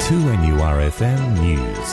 2NURFM News.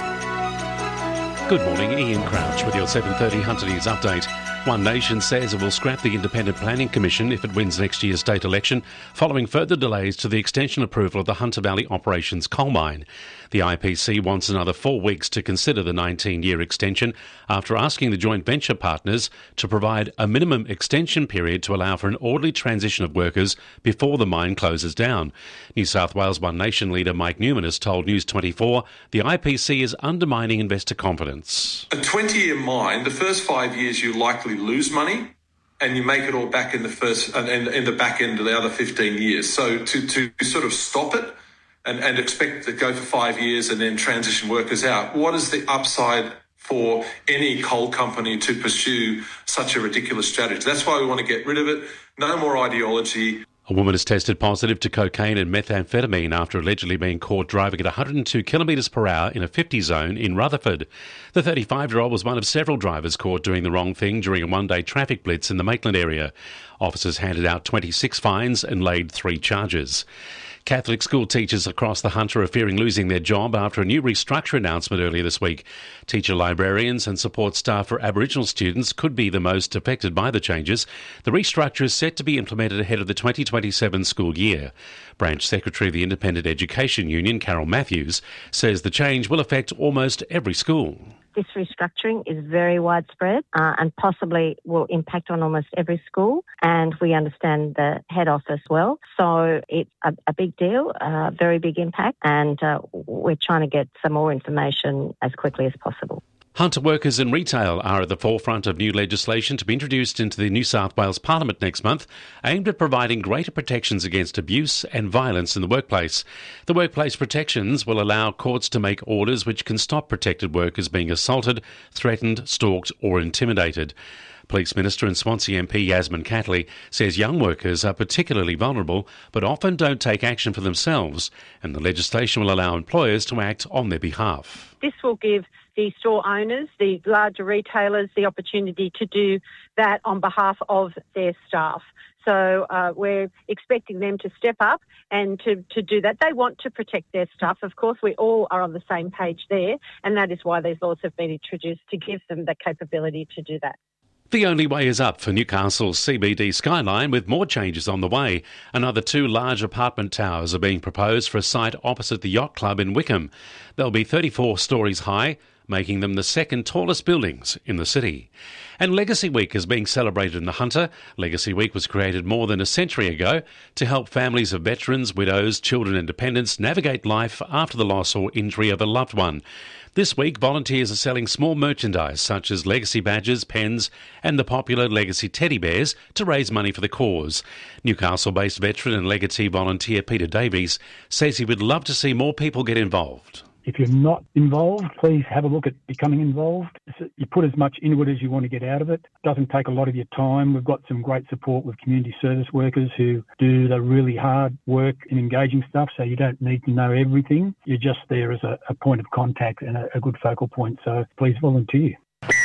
Good morning, Ian Crouch with your 7:30 Hunter News update. One Nation says it will scrap the Independent Planning Commission if it wins next year's state election, following further delays to the extension approval of the Hunter Valley Operations coal mine. The IPC wants another 4 weeks to consider the 19-year extension after asking the joint venture partners to provide a minimum extension period to allow for an orderly transition of workers before the mine closes down. New South Wales One Nation leader Mike Newman has told News 24 the IPC is undermining investor confidence. A 20-year mine, the first 5 years you likely lose money, and you make it all back in the first and in the back end of the other 15 years. So to sort of stop it and expect to go for 5 years and then transition workers out, what is the upside for any coal company to pursue such a ridiculous strategy? That's why we want to get rid of it. No more ideology. A woman has tested positive to cocaine and methamphetamine after allegedly being caught driving at 102 kilometres per hour in a 50 zone in Rutherford. The 35-year-old was one of several drivers caught doing the wrong thing during a one-day traffic blitz in the Maitland area. Officers handed out 26 fines and laid 3 charges. Catholic school teachers across the Hunter are fearing losing their job after a new restructure announcement earlier this week. Teacher librarians and support staff for Aboriginal students could be the most affected by the changes. The restructure is set to be implemented ahead of the 2027 school year. Branch Secretary of the Independent Education Union, Carol Matthews, says the change will affect almost every school. This restructuring is very widespread and possibly will impact on almost every school, and we understand the head office well. So it's a big deal, a very big impact, and we're trying to get some more information as quickly as possible. Hunter workers in retail are at the forefront of new legislation to be introduced into the New South Wales Parliament next month, aimed at providing greater protections against abuse and violence in the workplace. The workplace protections will allow courts to make orders which can stop protected workers being assaulted, threatened, stalked or intimidated. Police Minister and Swansea MP Yasmin Catley says young workers are particularly vulnerable but often don't take action for themselves, and the legislation will allow employers to act on their behalf. This will give the store owners, the larger retailers, the opportunity to do that on behalf of their staff. So we're expecting them to step up and to do that. They want to protect their staff. Of course, we all are on the same page there, and that is why these laws have been introduced to give them the capability to do that. The only way is up for Newcastle's CBD skyline, with more changes on the way. Another 2 large apartment towers are being proposed for a site opposite the Yacht Club in Wickham. They'll be 34 storeys high, making them the second tallest buildings in the city. And Legacy Week is being celebrated in the Hunter. Legacy Week was created more than a century ago to help families of veterans, widows, children and dependents navigate life after the loss or injury of a loved one. This week, volunteers are selling small merchandise such as legacy badges, pens and the popular legacy teddy bears to raise money for the cause. Newcastle-based veteran and legatee volunteer Peter Davies says he would love to see more people get involved. If you're not involved, please have a look at becoming involved. You put as much into it as you want to get out of it. It doesn't take a lot of your time. We've got some great support with community service workers who do the really hard work in engaging stuff, so you don't need to know everything. You're just there as a point of contact and a good focal point, so please volunteer.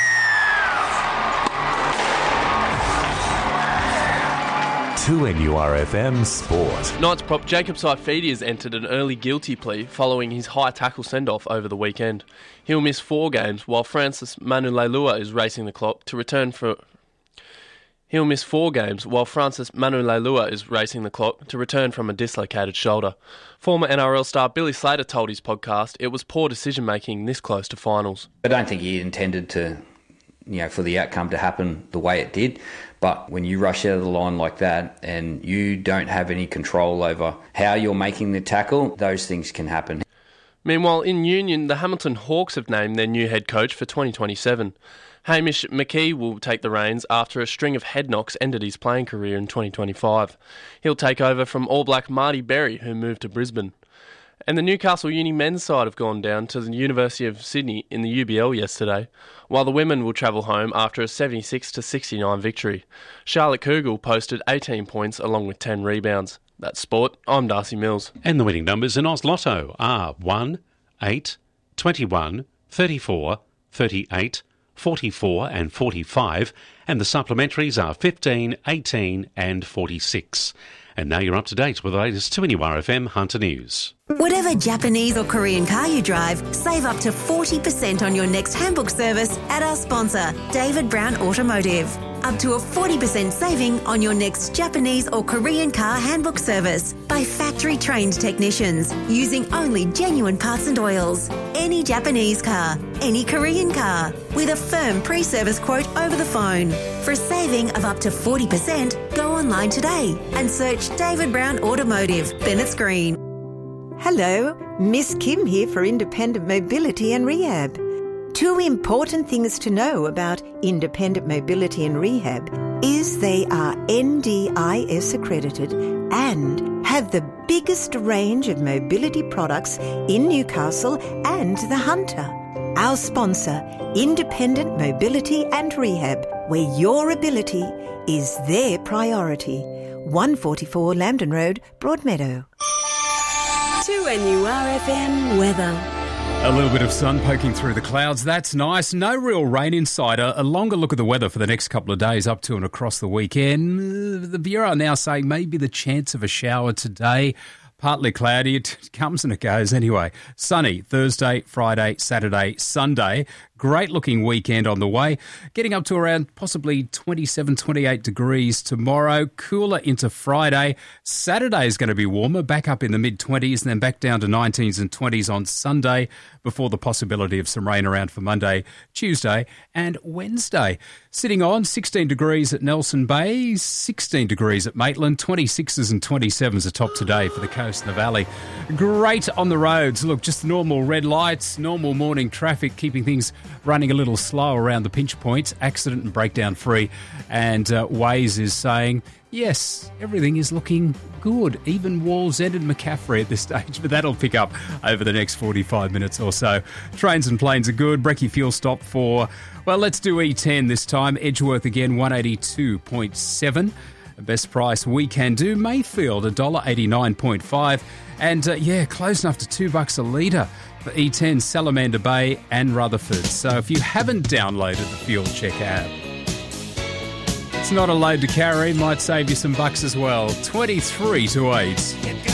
2NURFM Sport. Knights prop Jacob Saifidi has entered an early guilty plea following his high tackle send-off over the weekend. He'll miss 4 games while Francis Manu Leilua is racing the clock to return from a dislocated shoulder. Former NRL star Billy Slater told his podcast it was poor decision-making this close to finals. I don't think he intended to, for the outcome to happen the way it did. But when you rush out of the line like that and you don't have any control over how you're making the tackle, those things can happen. Meanwhile, in Union, the Hamilton Hawks have named their new head coach for 2027. Hamish McKee will take the reins after a string of head knocks ended his playing career in 2025. He'll take over from All Black Marty Berry, who moved to Brisbane. And the Newcastle Uni men's side have gone down to the University of Sydney in the UBL yesterday, while the women will travel home after a 76-69 victory. Charlotte Kugel posted 18 points along with 10 rebounds. That's sport. I'm Darcy Mills. And the winning numbers in Oz Lotto are 1, 8, 21, 34, 38, 44 and 45, and the supplementaries are 15, 18 and 46. And now you're up to date with the latest 2NURFM Hunter News. Whatever Japanese or Korean car you drive, save up to 40% on your next handbook service at our sponsor, David Brown Automotive. Up to a 40% saving on your next Japanese or Korean car handbook service by factory-trained technicians using only genuine parts and oils. Any Japanese car, any Korean car, with a firm pre-service quote over the phone. For a saving of up to 40%, go online today and search David Brown Automotive, Bennetts Green. Hello, Miss Kim here for Independent Mobility and Rehab. Two important things to know about Independent Mobility and Rehab is they are NDIS accredited and have the biggest range of mobility products in Newcastle and the Hunter. Our sponsor, Independent Mobility and Rehab, where your ability is their priority. 144 Lambton Road, Broadmeadow. 2NURFM weather. A little bit of sun poking through the clouds. That's nice. No real rain in sight. A longer look at the weather for the next couple of days up to and across the weekend. The Bureau now saying maybe the chance of a shower today. Partly cloudy. It comes and it goes anyway. Sunny Thursday, Friday, Saturday, Sunday. Great looking weekend on the way. Getting up to around possibly 27, 28 degrees tomorrow. Cooler into Friday. Saturday is going to be warmer, back up in the mid-20s and then back down to 19s and 20s on Sunday before the possibility of some rain around for Monday, Tuesday and Wednesday. Sitting on 16 degrees at Nelson Bay, 16 degrees at Maitland, 26s and 27s atop today for the coast and the valley. Great on the roads. Look, just normal red lights, normal morning traffic, keeping things running a little slow around the pinch points, accident and breakdown free. And Waze is saying, yes, everything is looking good, even Wallsend and McCaffrey at this stage, but that'll pick up over the next 45 minutes or so. Trains and planes are good. Brekkie fuel stop for, well, let's do E10 this time. Edgeworth again, 182.7. Best price we can do. Mayfield, $1.89.5. And close enough to $2 a litre for E10, Salamander Bay and Rutherford. So if you haven't downloaded the Fuel Check app, it's not a load to carry, might save you some bucks as well. 23 to 8.